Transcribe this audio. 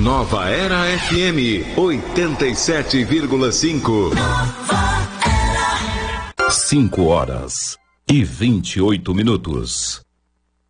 Nova Era FM 87,5. 5 horas e 28 minutos.